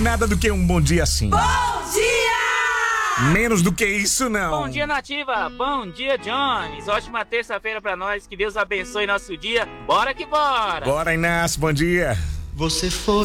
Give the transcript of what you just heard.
Nada do que um bom dia assim. Bom dia! Menos do que isso, não. Bom dia, Nativa. Bom dia, Jones. Ótima terça-feira pra nós. Que Deus abençoe nosso dia. Bora que bora. Bora, Inácio, bom dia. Você foi